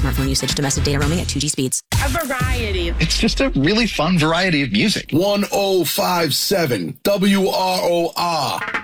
smartphone usage. Domestic data roaming at 2G speeds. A variety. It's just a really fun variety of music. 1057 WROR.